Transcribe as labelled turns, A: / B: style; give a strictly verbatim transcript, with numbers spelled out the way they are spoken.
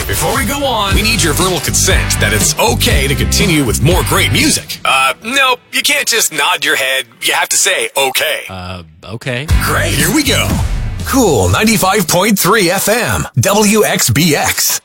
A: Before we go on, we need your verbal consent that it's okay to continue with more great music. Uh, nope, you can't just nod your head. You have to say okay.
B: Uh, okay.
A: Great, here we go. Cool ninety-five point three F M, W X B X.